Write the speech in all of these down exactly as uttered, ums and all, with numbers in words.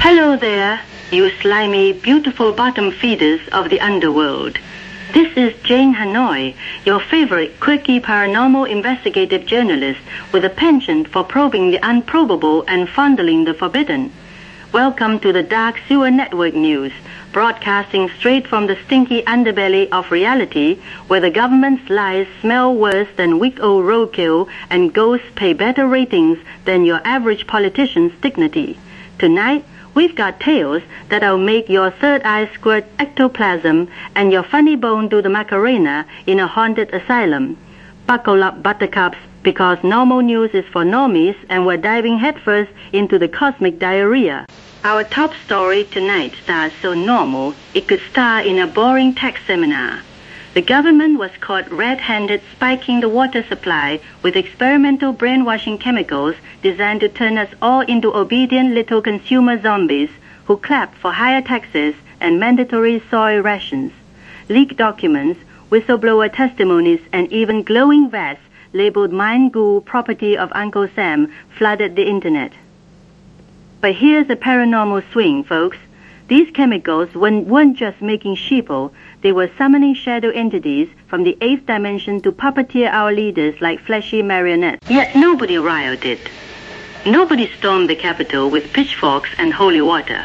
Hello there, you slimy, beautiful bottom feeders of the underworld. This is Jane Hanoi, your favorite quirky paranormal investigative journalist with a penchant for probing the unprobable and fondling the forbidden. Welcome to the Dark Sewer Network News, broadcasting straight from the stinky underbelly of reality, where the government's lies smell worse than week-old roadkill and ghosts pay better ratings than your average politician's dignity. Tonight, we've got tales that'll make your third eye squirt ectoplasm and your funny bone do the Macarena in a haunted asylum. Buckle up, buttercups, because normal news is for normies and we're diving headfirst into the cosmic diarrhea. Our top story tonight stars so normal it could star in a boring tech seminar. The government was caught red-handed spiking the water supply with experimental brainwashing chemicals designed to turn us all into obedient little consumer zombies who clap for higher taxes and mandatory soy rations. Leaked documents, whistleblower testimonies, and even glowing vests labeled Mind Goo property of Uncle Sam flooded the internet. But here's a paranormal swing, folks. These chemicals weren't just making sheeple, they were summoning shadow entities from the eighth dimension to puppeteer our leaders like fleshy marionettes. Yet nobody rioted. Nobody stormed the Capitol with pitchforks and holy water.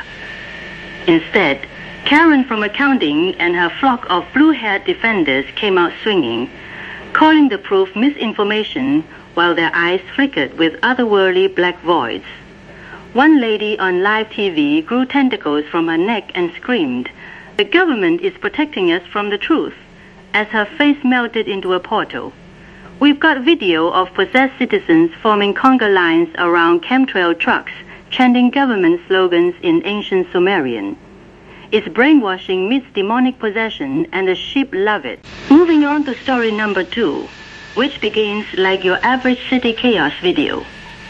Instead, Karen from accounting and her flock of blue-haired defenders came out swinging, calling the proof misinformation while their eyes flickered with otherworldly black voids. One lady on live T V grew tentacles from her neck and screamed, "The government is protecting us from the truth," as her face melted into a portal. We've got video of possessed citizens forming conga lines around chemtrail trucks, chanting government slogans in ancient Sumerian. It's brainwashing meets demonic possession, and the sheep love it. Moving on to story number two, which begins like your average city chaos video.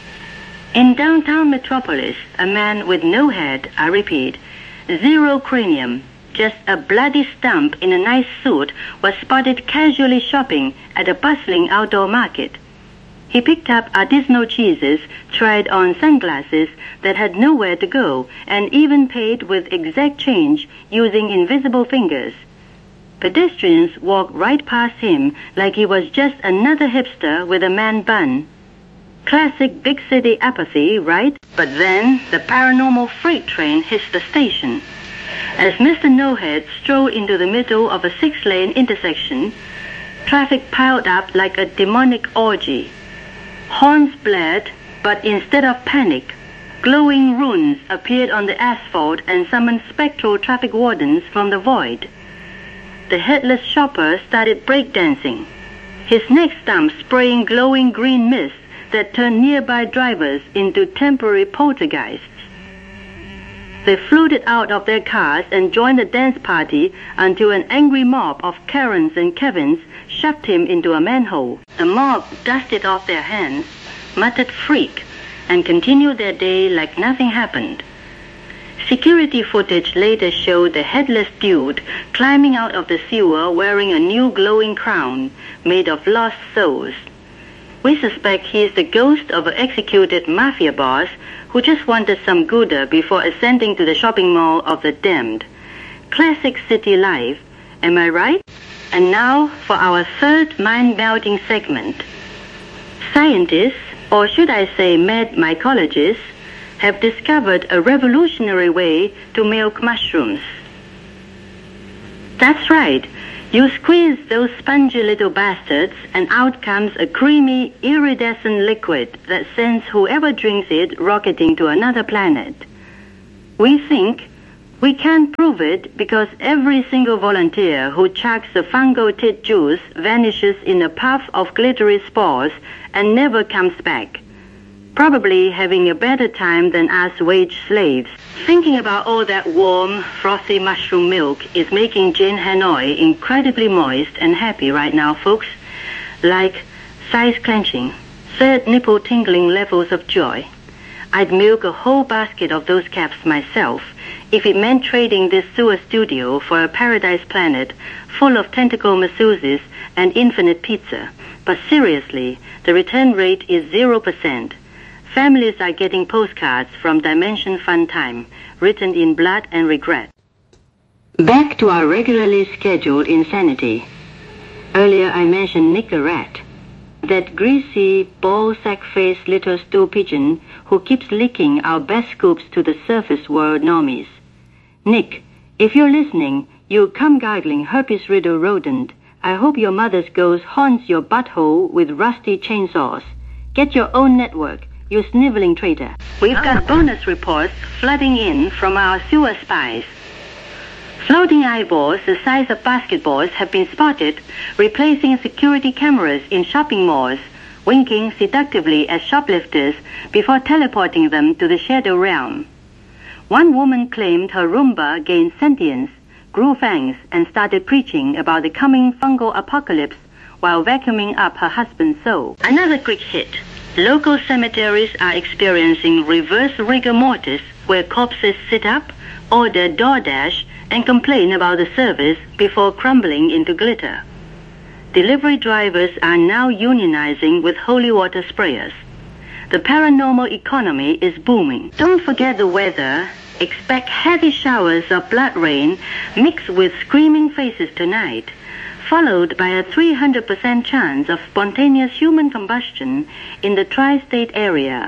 In downtown Metropolis, a man with no head, I repeat, zero cranium, just a bloody stump in a nice suit, was spotted casually shopping at a bustling outdoor market. He picked up artisanal cheeses, tried on sunglasses that had nowhere to go, and even paid with exact change using invisible fingers. Pedestrians walked right past him like he was just another hipster with a man bun. Classic big city apathy, right? But then the paranormal freight train hits the station. As Mister No-Head strolled into the middle of a six-lane intersection, traffic piled up like a demonic orgy. Horns blared, but instead of panic, glowing runes appeared on the asphalt and summoned spectral traffic wardens from the void. The headless shopper started breakdancing, his neck stump spraying glowing green mist that turned nearby drivers into temporary poltergeists. They floated out of their cars and joined the dance party until an angry mob of Karens and Kevins shoved him into a manhole. The mob dusted off their hands, muttered freak, and continued their day like nothing happened. Security footage later showed the headless dude climbing out of the sewer wearing a new glowing crown made of lost souls. We suspect he is the ghost of an executed mafia boss who just wanted some Gouda before ascending to the shopping mall of the damned. Classic city life, am I right? And now for our third mind-melting segment. Scientists, or should I say mad mycologists, have discovered a revolutionary way to milk mushrooms. That's right. You squeeze those spongy little bastards and out comes a creamy, iridescent liquid that sends whoever drinks it rocketing to another planet. We think we can't prove it because every single volunteer who chugs the fungal tit juice vanishes in a puff of glittery spores and never comes back, probably having a better time than us wage slaves. Thinking about all that warm, frothy mushroom milk is making Jane Hanoi incredibly moist and happy right now, folks. Like size clenching, third nipple tingling levels of joy. I'd milk a whole basket of those caps myself if it meant trading this sewer studio for a paradise planet full of tentacle masseuses and infinite pizza. But seriously, the return rate is zero percent. Families are getting postcards from Dimension Fun Time, written in blood and regret. Back to our regularly scheduled insanity. Earlier I mentioned Nick the Rat, that greasy, ball-sack-faced little stool pigeon who keeps leaking our best scoops to the surface world normies. Nick, if you're listening, you cum-gargling herpes-riddled rodent, I hope your mother's ghost haunts your butthole with rusty chainsaws. Get your own network, you sniveling traitor. We've got bonus reports flooding in from our sewer spies. Floating eyeballs the size of basketballs have been spotted replacing security cameras in shopping malls, winking seductively at shoplifters before teleporting them to the shadow realm. One woman claimed her Roomba gained sentience, grew fangs, and started preaching about the coming fungal apocalypse while vacuuming up her husband's soul. Another quick hit. Local cemeteries are experiencing reverse rigor mortis, where corpses sit up, order DoorDash, and complain about the service before crumbling into glitter. Delivery drivers are now unionizing with holy water sprayers. The paranormal economy is booming. Don't forget the weather. Expect heavy showers of blood rain mixed with screaming faces tonight, followed by a three hundred percent chance of spontaneous human combustion in the tri-state area.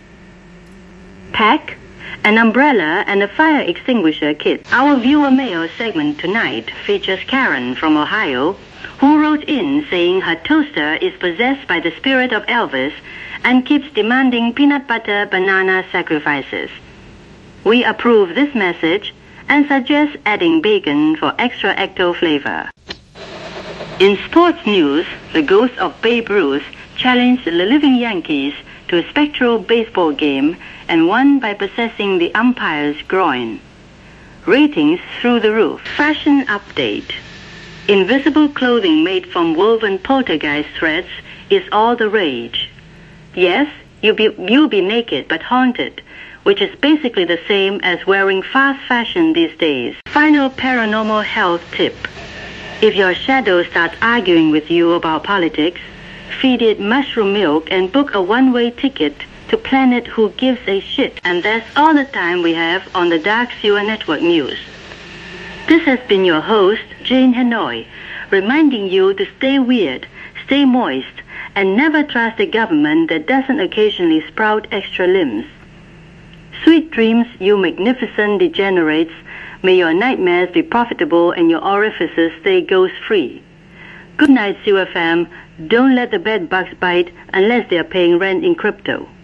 Pack an umbrella and a fire extinguisher kit. Our viewer mail segment tonight features Karen from Ohio, who wrote in saying her toaster is possessed by the spirit of Elvis and keeps demanding peanut butter banana sacrifices. We approve this message and suggest adding bacon for extra ecto flavor. In sports news, the ghost of Babe Ruth challenged the living Yankees to a spectral baseball game and won by possessing the umpire's groin. Ratings through the roof. Fashion update. Invisible clothing made from woven poltergeist threads is all the rage. Yes, you'll be, you'll be naked but haunted, which is basically the same as wearing fast fashion these days. Final paranormal health tip. If your shadow starts arguing with you about politics, feed it mushroom milk and book a one-way ticket to Planet Who Gives a Shit. And that's all the time we have on the Dark Sewer Network News. This has been your host, Jane Hanoi, reminding you to stay weird, stay moist, and never trust a government that doesn't occasionally sprout extra limbs. Sweet dreams, you magnificent degenerates. May your nightmares be profitable and your orifices stay ghost-free. Good night, Sewer fam. Don't let the bed bugs bite unless they are paying rent in crypto.